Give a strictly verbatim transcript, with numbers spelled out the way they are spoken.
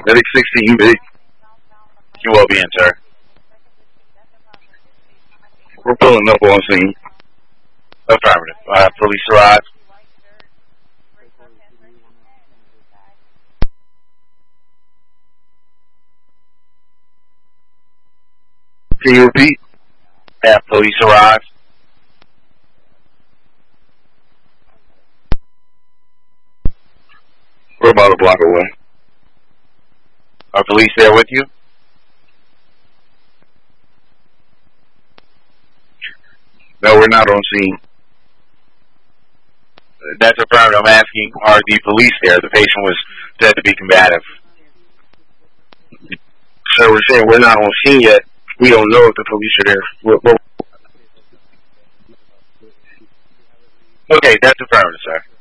Medic sixteen, big. You will be in, sir. We're pulling up on scene. Affirmative. Uh, police arrive. Can you repeat? Yeah, police arrive. We're about a block away. Are police there with you? No, we're not on scene. That's affirmative. I'm asking, are the police there? The patient was said to be combative. So we're saying we're not on scene yet. We don't know if the police are there. We're, we're Okay, that's affirmative, sir.